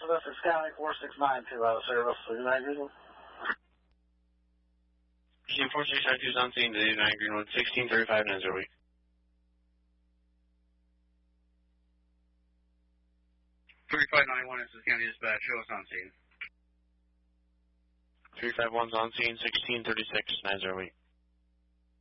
for this is County 4692 out of service. United Greenwood. Team 4692 is on scene to United Greenwood, 1635 9 0 week. 3591, this is County Dispatch. Show us on scene. 351's on scene, 1636 9 0 week.